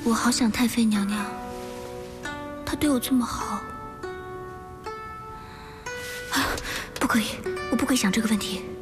我好想太妃娘娘，她对我这么好。啊，不可以，我不可以想这个问题。